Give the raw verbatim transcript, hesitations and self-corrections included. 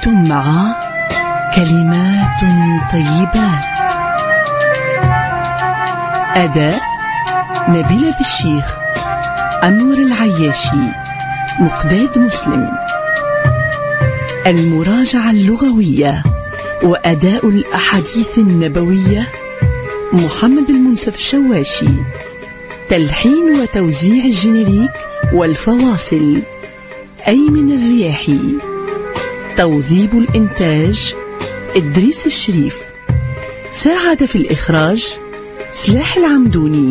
أنتم مع كلمات طيبات. أداء نبيلة بالشيخ، أنور العياشي، مقداد مسلم. المراجعة اللغوية وأداء الأحاديث النبوية محمد المنصف الشواشي. تلحين وتوزيع الجينيريك والفواصل أيمن الرياحي. توظيب الإنتاج إدريس الشريف. ساعد في الإخراج سلاح العمدوني.